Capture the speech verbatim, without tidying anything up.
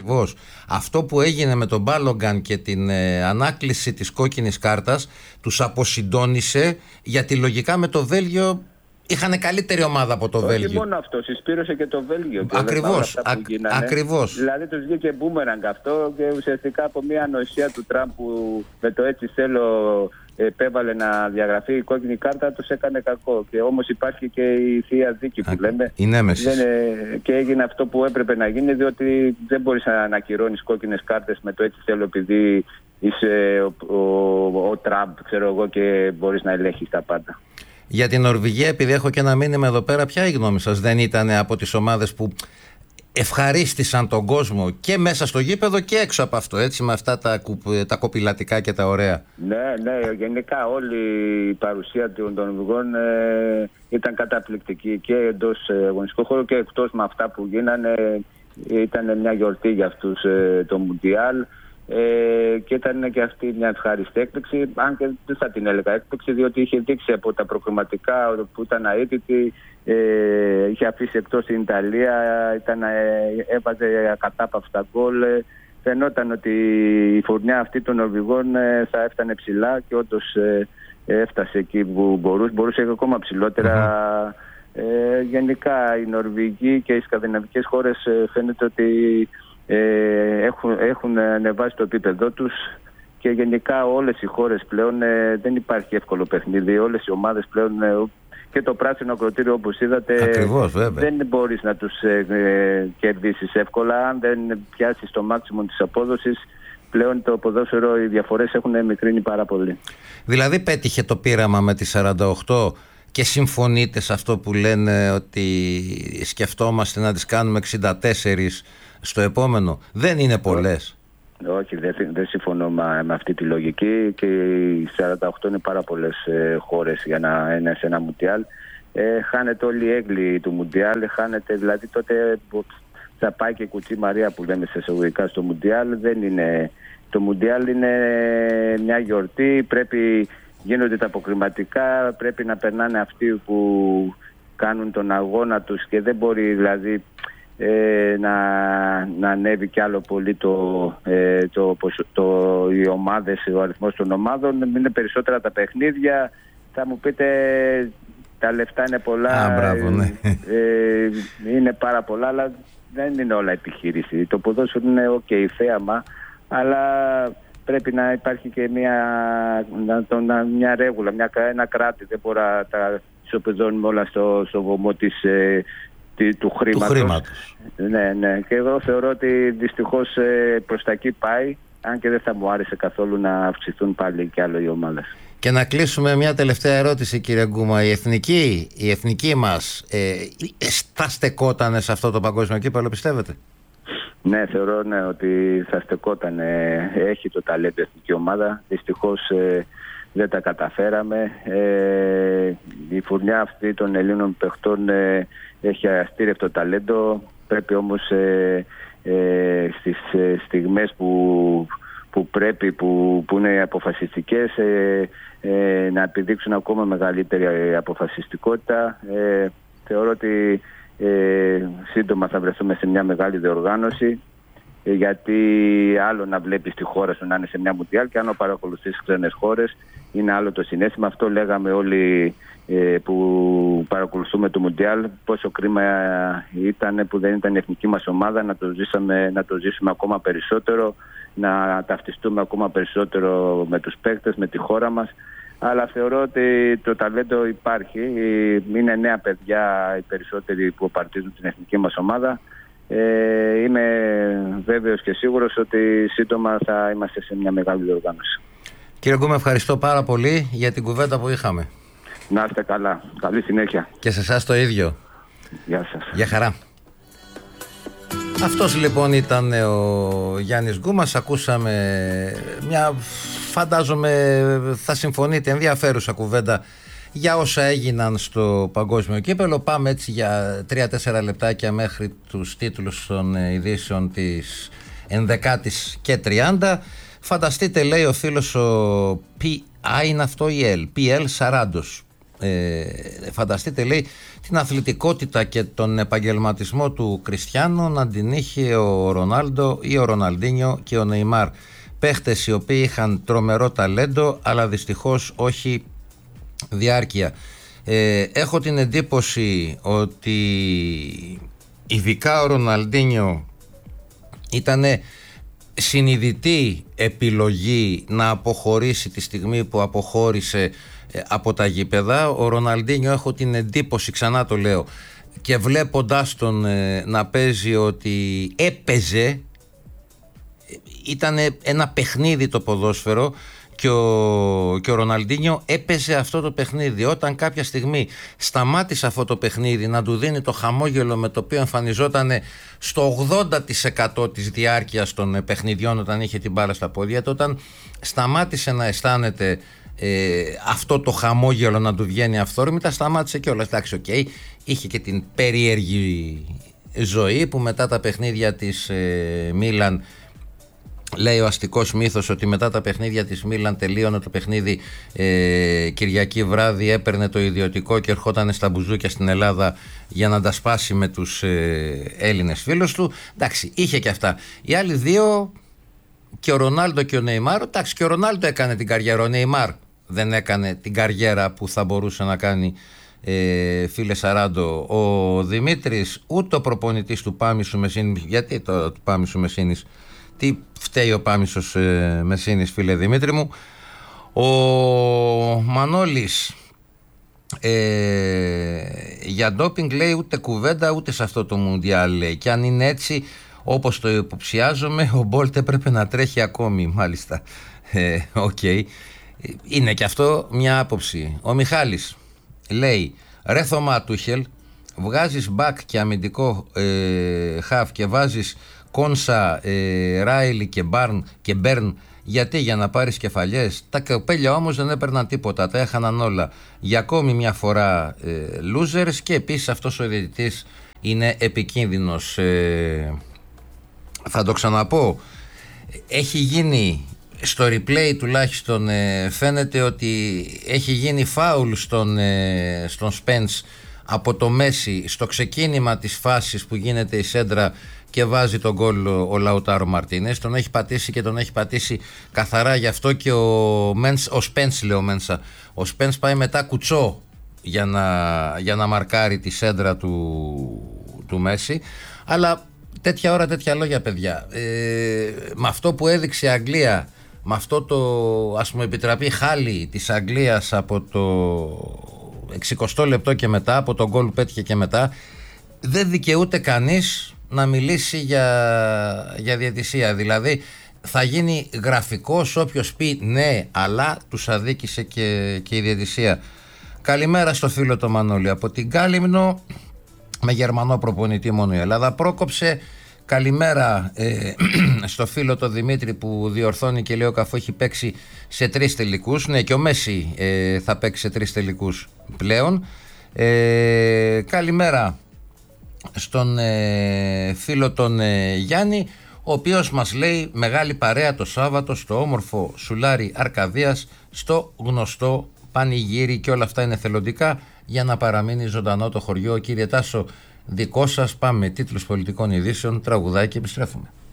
Ακριβώς. Αυτό που έγινε με τον Μπάλογκαν και την ε, ανάκληση της κόκκινης κάρτας τους αποσυντώνησε, γιατί λογικά με το Βέλγιο είχαν καλύτερη ομάδα από το Όχι Βέλγιο. Όχι μόνο αυτό, συσπήρωσε και το Βέλγιο. Ακριβώς. Α, ακριβώς. Δηλαδή τους βγήκε μπούμεραγκ αυτό και ουσιαστικά από μια ανοησία του Τραμπ που με το έτσι θέλω επέβαλε να διαγραφεί η κόκκινη κάρτα, τους έκανε κακό. Και όμως υπάρχει και η θεία δίκη που Α, λέμε. Η νέμεσης. Και έγινε αυτό που έπρεπε να γίνει, διότι δεν μπορείς να ανακυρώνεις κόκκινες κάρτες με το έτσι θέλω επειδή είσαι ο, ο, ο Τραμπ, ξέρω εγώ, και μπορείς να ελέγχεις τα πάντα. Για την Νορβηγία, επειδή έχω και ένα μήνυμα εδώ πέρα, ποια η γνώμη σας? Δεν ήταν από τις ομάδες που ευχαρίστησαν τον κόσμο και μέσα στο γήπεδο και έξω από αυτό, έτσι, με αυτά τα, τα κοπηλατικά και τα ωραία? Ναι, ναι, γενικά όλη η παρουσία των Νορβηγών ε, ήταν καταπληκτική και εντός αγωνιστικού χώρου και εκτός, με αυτά που γίνανε. Ήταν μια γιορτή για αυτούς ε, το Μουντιάλ. Ε, και ήταν και αυτή μια ευχάριστη έκπληξη, αν και δεν θα την έλεγα έκπληξη, διότι είχε δείξει από τα προκριματικά που ήταν αίτητη, ε, είχε αφήσει εκτός την Ιταλία, ήταν, ε, έβαζε ακατάπαυστα γκολ, ε, φαινόταν ότι η φουρνιά αυτή των Νορβηγών ε, θα έφτανε ψηλά και όντως ε, έφτασε εκεί που μπορούσε, μπορούσε ακόμα ψηλότερα. Mm-hmm. ε, γενικά οι Νορβηγοί και οι σκανδιναβικές χώρες ε, φαίνεται ότι Ε, έχουν, έχουν ανεβάσει το επίπεδό τους και γενικά όλες οι χώρες πλέον ε, δεν υπάρχει εύκολο παιχνίδι. Όλες οι ομάδες πλέον ε, και το πράσινο ακροτήριο, όπως είδατε, Ακριβώς, δεν μπορείς να τους ε, ε, κερδίσεις εύκολα. Αν δεν πιάσεις το μάξιμο της απόδοσης, πλέον το ποδόσφαιρο, οι διαφορές έχουν μικρύνει πάρα πολύ. Δηλαδή πέτυχε το πείραμα με τη σαράντα οκτώ και συμφωνείτε σε αυτό που λένε ότι σκεφτόμαστε να τις κάνουμε εξήντα τέσσερα στο επόμενο? Δεν είναι πολλές. Όχι, δεν, δεν συμφωνώ με, με αυτή τη λογική, και οι σαράντα οκτώ είναι πάρα πολλές ε, χώρες για να είναι σε ένα Μουντιάλ. Ε, χάνεται όλη η έγκλη του Μουντιάλ, χάνεται, δηλαδή τότε θα πάει και κουτσί Μαρία που λέμε σε εισαγωγικά στο Μουντιάλ. Δεν είναι, το Μουντιάλ είναι μια γιορτή, πρέπει, γίνονται τα αποκριματικά, πρέπει να περνάνε αυτοί που κάνουν τον αγώνα τους και δεν μπορεί δηλαδή Ε, να, να ανέβει κι άλλο πολύ το, ε, το, το, οι ομάδες, ο αριθμός των ομάδων. Είναι περισσότερα τα παιχνίδια. Θα μου πείτε τα λεφτά είναι πολλά. Α, μπράβο, ναι. ε, είναι πάρα πολλά, αλλά δεν είναι όλα επιχείρηση. Το ποδόσφαιρο είναι ok, θέαμα, αλλά πρέπει να υπάρχει και μια, να, μια ρέγουλα, μια, ένα κράτη. Δεν μπορεί να τα ισοπεδώνουμε όλα στο, στο βωμό της ε, του χρήματος. Του χρήματος. Ναι, ναι. Και εγώ θεωρώ ότι δυστυχώς ε, προς τα εκεί πάει, αν και δεν θα μου άρεσε καθόλου να αυξηθούν πάλι κι άλλο οι ομάδες. Και να κλείσουμε μια τελευταία ερώτηση, κύριε Γκούμα. Η εθνική, η εθνική μας ε, θα στεκότανε σε αυτό το παγκόσμιο κύπελλο, πιστεύετε? Ναι, θεωρώ ναι, ότι θα στεκότανε. Έχει το ταλέντο η εθνική ομάδα. Δυστυχώς ε, δεν τα καταφέραμε. Ε, η φουρνιά αυτή των Ελλήνων παιχτών ε, έχει αστήρευτο ταλέντο. Πρέπει όμως ε, ε, στις ε, στιγμές που, που πρέπει, που, που είναι αποφασιστικές, ε, ε, να επιδείξουν ακόμα μεγαλύτερη αποφασιστικότητα. Ε, θεωρώ ότι ε, σύντομα θα βρεθούμε σε μια μεγάλη διοργάνωση, ε, γιατί άλλο να βλέπεις τη χώρα σου να είναι σε μια Μουντιάλ και αν παρακολουθείς ξένες χώρες είναι άλλο το συναίσθημα. Αυτό λέγαμε όλοι ε, που παρακολουθούμε το Μουντιάλ, πόσο κρίμα ήταν που δεν ήταν η εθνική μας ομάδα, να το, ζήσαμε, να το ζήσουμε ακόμα περισσότερο, να ταυτιστούμε ακόμα περισσότερο με τους παίκτες, με τη χώρα μας. Αλλά θεωρώ ότι το ταλέντο υπάρχει. Είναι νέα παιδιά οι περισσότεροι που απαρτίζουν την εθνική μας ομάδα. Ε, είμαι βέβαιος και σίγουρος ότι σύντομα θα είμαστε σε μια μεγάλη διοργάνωση. Κύριε Γκούμα, ευχαριστώ πάρα πολύ για την κουβέντα που είχαμε. Να είστε καλά. Καλή συνέχεια. Και σε εσάς το ίδιο. Γεια σας. Γεια χαρά. Αυτός λοιπόν ήταν ο Γιάννης Γκούμας. Ακούσαμε μια, φαντάζομαι θα συμφωνείτε, ενδιαφέρουσα κουβέντα για όσα έγιναν στο παγκόσμιο κύπελλο. Πάμε έτσι για τρία τέσσερα λεπτάκια μέχρι τους τίτλους των ειδήσεων της ενδεκάτης και τριάντα. Φανταστείτε, λέει ο φίλος ο πι άι, είναι αυτό η L, πι ελ Σαράντος. Ε, φανταστείτε, λέει, την αθλητικότητα και τον επαγγελματισμό του Κριστιάνο να την είχε ο Ρονάλντο ή ο Ροναλντίνιο και ο Νεϊμάρ. Παίχτες οι οποίοι είχαν τρομερό ταλέντο, αλλά δυστυχώς όχι διάρκεια. Ε, έχω την εντύπωση ότι ειδικά ο Ροναλντίνιο ήταν συνειδητή επιλογή να αποχωρήσει τη στιγμή που αποχώρησε από τα γήπεδα. Ο Ροναλντίνιο, έχω την εντύπωση, ξανά το λέω, και βλέποντας τον ε, να παίζει, ότι έπαιζε, ήταν ένα παιχνίδι το ποδόσφαιρο και ο, και ο Ροναλντίνιο έπαιζε αυτό το παιχνίδι. Όταν κάποια στιγμή σταμάτησε αυτό το παιχνίδι να του δίνει το χαμόγελο με το οποίο εμφανιζόταν στο ογδόντα τοις εκατό της διάρκειας των παιχνιδιών όταν είχε την μπάλα στα πόδια του, όταν σταμάτησε να αισθάνεται Ε, αυτό το χαμόγελο να του βγαίνει αυθόρμητα, σταμάτησε κιόλας. Εντάξει, οκ, okay. Είχε και την περίεργη ζωή που μετά τα παιχνίδια της ε, Μίλαν, λέει ο αστικός μύθος ότι μετά τα παιχνίδια της Μίλαν τελείωνε το παιχνίδι ε, Κυριακή βράδυ, έπαιρνε το ιδιωτικό και ερχόταν στα μπουζούκια στην Ελλάδα για να τα σπάσει με τους ε, Έλληνες φίλους του. Εντάξει, είχε και αυτά. Οι άλλοι δύο, και ο Ρονάλντο και ο Νεϊμάρ, εντάξει, και ο Ρονάλντο έκανε την καριέρα, ο Νεϊμάρ δεν έκανε την καριέρα που θα μπορούσε να κάνει, ε, φίλε Σαράντο. Ο Δημήτρης, ούτε ο προπονητής του Πάμισου Μεσίνης, γιατί το του Πάμισου Μεσίνης, τι φταίει ο Πάμισος ε, Μεσίνης, φίλε Δημήτρη μου. Ο Μανώλης, ε, για ντόπινγκ, λέει, ούτε κουβέντα ούτε σε αυτό το Μουντιάλ, λέει, και αν είναι έτσι όπως το υποψιάζομαι, ο Μπόλτ έπρεπε να τρέχει ακόμη. Μάλιστα, οκ, ε, okay. Είναι και αυτό μια άποψη. Ο Μιχάλης λέει, ρε Θωμά Τούχελ, βγάζεις μπακ και αμυντικό ε, χαφ και βάζεις Κόνσα, ε, Ράιλι και, Μπάρν, και Μπέρν, γιατί? Για να πάρεις κεφαλιές? Τα κοπέλια όμως δεν έπαιρναν τίποτα, τα έχαναν όλα. Για ακόμη μια φορά ε, losers, και επίσης αυτός ο διαιτητής είναι επικίνδυνος. ε, Θα το ξαναπώ, έχει γίνει στο replay τουλάχιστον, ε, φαίνεται ότι έχει γίνει φάουλ στον, ε, στον Σπένς από το Μέση στο ξεκίνημα της φάσης που γίνεται η σέντρα και βάζει τον γκολ ο, ο Λαουτάρο Μαρτίνες. Τον έχει πατήσει και τον έχει πατήσει καθαρά, γι' αυτό και ο, Μενς, ο Σπένς, λέω Μένσα, ο Σπένς πάει μετά κουτσό για να, για να μαρκάρει τη σέντρα του, του Μέση. Αλλά τέτοια ώρα τέτοια λόγια, παιδιά. Ε, με αυτό που έδειξε η Αγγλία, με αυτό το, ας πούμε, επιτραπεί χάλι της Αγγλίας από το εξηκοστό λεπτό και μετά, από τον γκολ που πέτυχε και μετά, δεν δικαιούται κανείς να μιλήσει για, για διαιτησία. Δηλαδή θα γίνει γραφικός όποιος πει ναι, αλλά τους αδίκησε και, και η διαιτησία. Καλημέρα στο φίλο το Μανώλη από την Κάλυμνο, με Γερμανό προπονητή μόνο η Ελλάδα πρόκοψε. Καλημέρα ε, στο φίλο το Δημήτρη που διορθώνει και λέει ο Καφό έχει παίξει σε τρεις τελικούς. Ναι, και ο Μέση ε, θα παίξει σε τρεις τελικούς πλέον. Ε, καλημέρα στον ε, φίλο τον ε, Γιάννη, ο οποίος μας λέει μεγάλη παρέα το Σάββατο στο όμορφο Σουλάρι Αρκαδίας, στο γνωστό πανηγύρι, και όλα αυτά είναι θελοντικά για να παραμείνει ζωντανό το χωριό. Κύριε Τάσο, δικό σας, πάμε τίτλους πολιτικών ειδήσεων, τραγουδάκι και επιστρέφουμε.